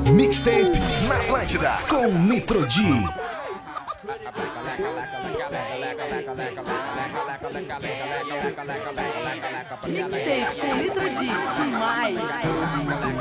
Mixtape na Atlântida com Nitro D. Mixtape com Nitro D, demais.